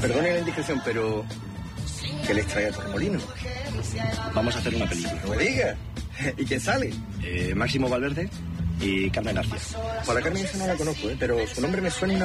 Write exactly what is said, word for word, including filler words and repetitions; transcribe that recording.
Perdone la indiscreción, pero... ¿qué les trae a Torremolinos? Vamos a hacer una película. No me diga. ¿Y quién sale? Eh, Máximo Valverde y Carmen García. Por la Carmen esa no la conozco, ¿eh? Pero su nombre me suena y